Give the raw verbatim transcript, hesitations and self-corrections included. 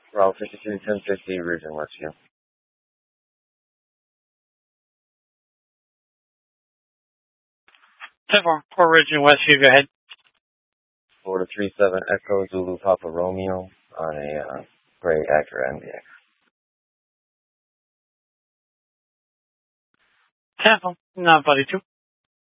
Route fifty-three, ten fifty, Region Westview. ten four, Port Region Westview, go ahead. Florida three seven Echo Zulu Papa Romeo on a uh, gray Acura M D X. ten four, nine forty-two.